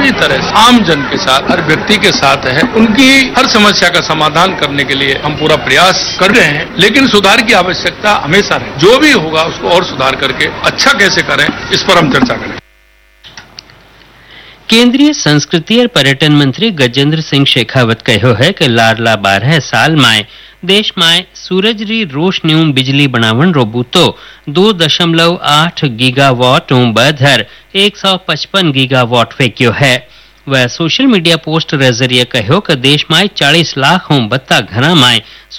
पूरी तरह से आम जन के साथ, हर व्यक्ति के साथ है। उनकी हर समस्या का समाधान करने के लिए हम पूरा प्रयास कर रहे हैं, लेकिन सुधार की आवश्यकता हमेशा रहे। जो भी होगा उसको और सुधार करके अच्छा कैसे करें, इस पर हम चर्चा करें। केंद्रीय संस्कृति और पर्यटन मंत्री गजेंद्र सिंह शेखावत कहो है कि लाडला 12 साल में देश में सूरजरी रोशनी बिजली बनावण रो बूतो 2.8 गीगावाट बधर 155 गीगावाट फेंक्यो है। वह सोशल मीडिया पोस्ट के जरिए कहो कि देश में 40 लाख बत्ता घरा में